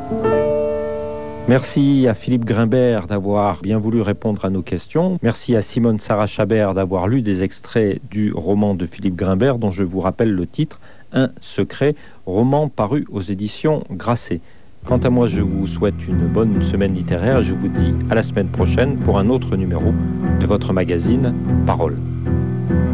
Merci à Philippe Grimbert d'avoir bien voulu répondre à nos questions. Merci à Simone Sarah Chabert d'avoir lu des extraits du roman de Philippe Grimbert, dont je vous rappelle le titre, Un secret, roman paru aux éditions Grasset. Quant à moi, je vous souhaite une bonne semaine littéraire et je vous dis à la semaine prochaine pour un autre numéro de votre magazine Parole.